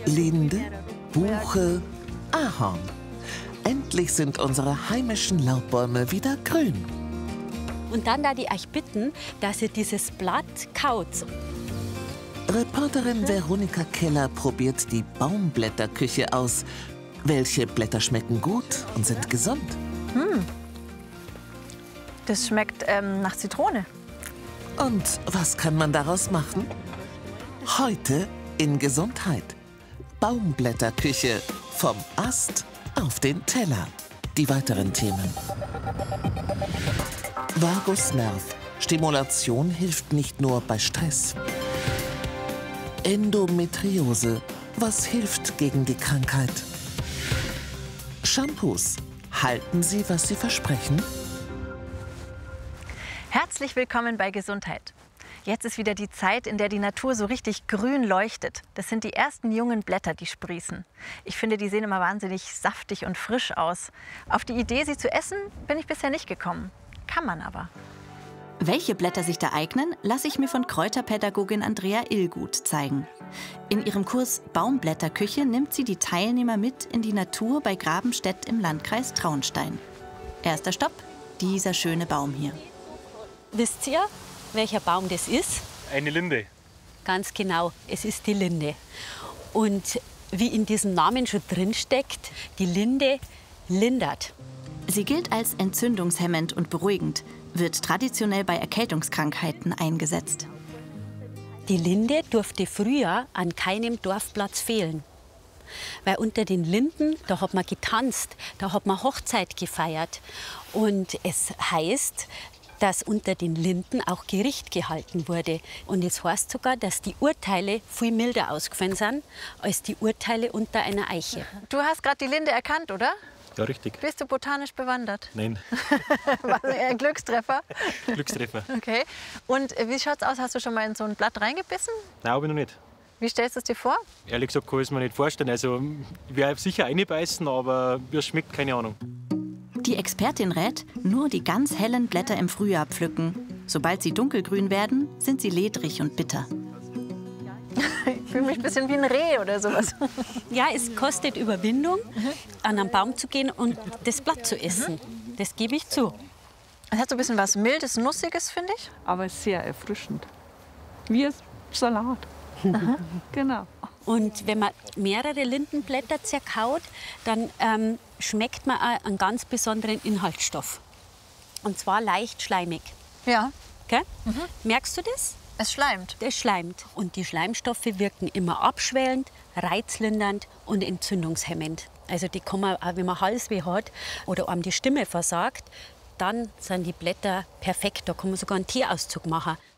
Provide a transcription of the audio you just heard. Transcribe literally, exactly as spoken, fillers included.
Linde, Buche, Ahorn. Endlich sind unsere heimischen Laubbäume wieder grün. Und dann da die euch bitten, dass ihr dieses Blatt kaut. Reporterin Veronika Keller probiert die Baumblätterküche aus. Welche Blätter schmecken gut und sind gesund? Hm. Das schmeckt ähm, nach Zitrone. Und was kann man daraus machen? Heute in Gesundheit. Baumblätterküche vom Ast auf den Teller. Die weiteren Themen. Vagusnerv. Stimulation hilft nicht nur bei Stress. Endometriose. Was hilft gegen die Krankheit? Shampoos. Halten sie, was sie versprechen? Herzlich willkommen bei Gesundheit. Jetzt ist wieder die Zeit, in der die Natur so richtig grün leuchtet. Das sind die ersten jungen Blätter, die sprießen. Ich finde, die sehen immer wahnsinnig saftig und frisch aus. Auf die Idee, sie zu essen, bin ich bisher nicht gekommen. Kann man aber. Welche Blätter sich da eignen, lasse ich mir von Kräuterpädagogin Andrea Illgut zeigen. In ihrem Kurs Baumblätterküche nimmt sie die Teilnehmer mit in die Natur bei Grabenstedt im Landkreis Traunstein. Erster Stopp, dieser schöne Baum hier. Wisst ihr, welcher Baum das ist? Eine Linde. Ganz genau, es ist die Linde. Und wie in diesem Namen schon drin steckt, die Linde lindert. Sie gilt als entzündungshemmend und beruhigend, wird traditionell bei Erkältungskrankheiten eingesetzt. Die Linde durfte früher an keinem Dorfplatz fehlen. Weil unter den Linden, da hat man getanzt, da hat man Hochzeit gefeiert. Und es heißt, dass unter den Linden auch Gericht gehalten wurde. Und es heißt sogar, dass die Urteile viel milder ausgefallen sind als die Urteile unter einer Eiche. Du hast gerade die Linde erkannt, oder? Ja, richtig. Bist du botanisch bewandert? Nein. War das eher ein Glückstreffer? Glückstreffer. Okay. Und wie schaut's aus? Hast du schon mal in so ein Blatt reingebissen? Nein, habe ich noch nicht. Wie stellst du es dir vor? Ehrlich gesagt kann ich es mir nicht vorstellen. Also, ich werde sicher reinbeißen, aber wie es schmeckt, keine Ahnung. Die Expertin rät, nur die ganz hellen Blätter im Frühjahr pflücken. Sobald sie dunkelgrün werden, sind sie ledrig und bitter. Ich fühle mich ein bisschen wie ein Reh oder sowas. Ja, es kostet Überwindung, an einen Baum zu gehen und das Blatt zu essen. Das gebe ich zu. Es hat so ein bisschen was Mildes, Nussiges, finde ich. Aber sehr erfrischend. Wie ein Salat. Genau. Und wenn man mehrere Lindenblätter zerkaut, dann ähm, schmeckt man auch einen ganz besonderen Inhaltsstoff. Und zwar leicht schleimig. Ja. Gell? Mhm. Merkst du das? Es schleimt. Das schleimt. Und die Schleimstoffe wirken immer abschwellend, reizlindernd und entzündungshemmend. Also die kann man auch, wenn man Halsweh hat oder einem die Stimme versagt, dann sind die Blätter perfekt. Da kann man sogar einen Teeauszug machen.